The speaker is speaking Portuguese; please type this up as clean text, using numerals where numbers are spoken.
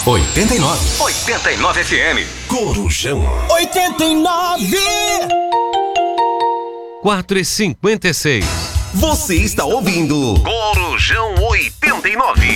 89 FM. Corujão. 89. 4h56. Você está ouvindo Corujão 89.